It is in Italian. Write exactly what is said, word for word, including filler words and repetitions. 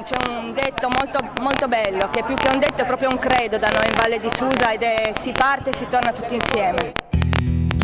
C'è un detto molto, molto bello, che più che un detto è proprio un credo da noi in Valle di Susa ed è si parte e si torna tutti insieme.